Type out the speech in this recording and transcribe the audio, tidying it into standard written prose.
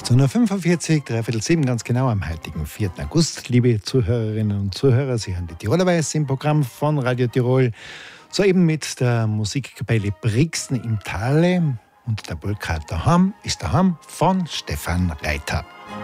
18.45 Uhr, dreiviertel sieben, ganz genau am heutigen 4. August. Liebe Zuhörerinnen und Zuhörer, Sie hören die Tiroler Weiß im Programm von Radio Tirol. Soeben mit der Musikkapelle Brixen im Tale und der Polka daheim ist daheim von Stefan Reiter.